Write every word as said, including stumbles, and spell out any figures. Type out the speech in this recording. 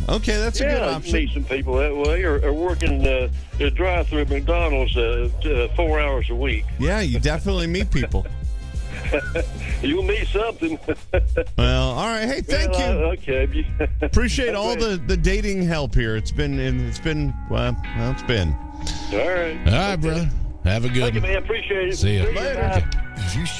Okay, that's yeah, a good you option. meet some people that way, or, or working uh, the drive-through at McDonald's uh, t- uh, four hours a week. Yeah, you definitely meet people. You'll meet something. Well, all right. Hey, thank well, you. I, okay. Appreciate all the, the dating help here. It's been it's been well, well it's been. All right. All right, brother. Have a good Thank you, one. man. Appreciate it. See ya. you. Later. Bye. If you